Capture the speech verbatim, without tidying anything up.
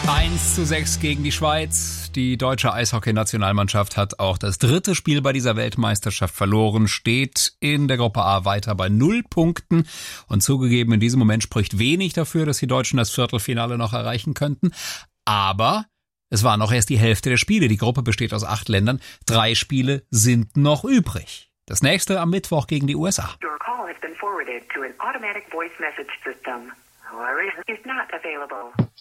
eins zu sechs gegen die Schweiz. Die deutsche Eishockey-Nationalmannschaft hat auch das dritte Spiel bei dieser Weltmeisterschaft verloren, steht in der Gruppe A weiter bei null Punkten. Und zugegeben, in diesem Moment spricht wenig dafür, dass die Deutschen das Viertelfinale noch erreichen könnten. Aber es war noch erst die Hälfte der Spiele. Die Gruppe besteht aus acht Ländern. Drei Spiele sind noch übrig. Das nächste am Mittwoch gegen die U S A. Your call has been forwarded to an automatic voice message system. However, is not available.